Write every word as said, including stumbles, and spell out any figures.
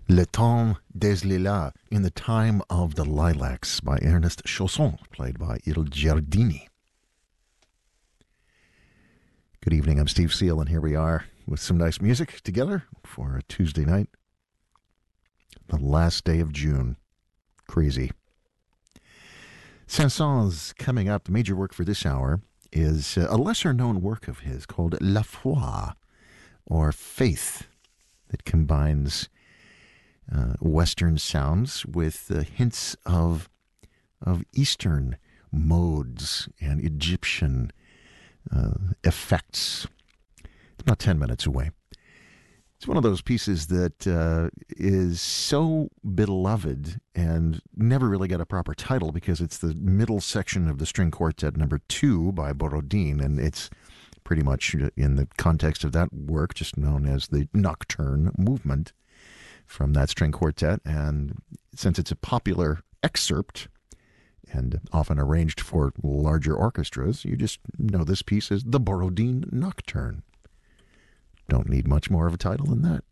Le Temps des Lilas, In the Time of the Lilacs, by Ernest Chausson, played by Il Giardini. Good evening, I'm Steve Seal, and here we are with some nice music together for a Tuesday night. The last day of June. Crazy. Saint-Saëns coming up. The major work for this hour is a lesser-known work of his called La Foi, or Faith, that combines uh, Western sounds with uh, hints of of Eastern modes and Egyptian uh, effects. It's about ten minutes away. It's one of those pieces that uh, is so beloved and never really got a proper title because it's the middle section of the string quartet number two by Borodin, and it's pretty much in the context of that work just known as the Nocturne movement from that string quartet. And since it's a popular excerpt and often arranged for larger orchestras, you just know this piece as the Borodin Nocturne. Don't need much more of a title than that.